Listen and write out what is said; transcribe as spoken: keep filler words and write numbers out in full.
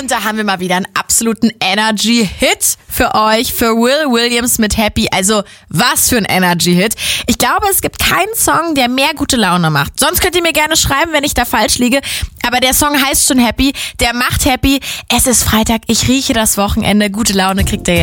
Und da haben wir mal wieder einen absoluten Energy-Hit für euch, für Will Williams mit Happy. Also was für ein Energy-Hit. Ich glaube, es gibt keinen Song, der mehr gute Laune macht. Sonst könnt ihr mir gerne schreiben, wenn ich da falsch liege. Aber der Song heißt schon Happy, der macht happy. Es ist Freitag, ich rieche das Wochenende. Gute Laune kriegt ihr jetzt.